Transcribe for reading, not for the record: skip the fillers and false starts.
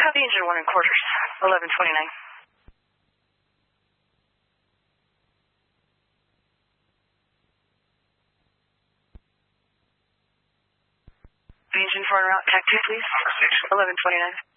have the engine 1 and quarters, 1129. The engine 4 en route, TAC 2, please, 1129.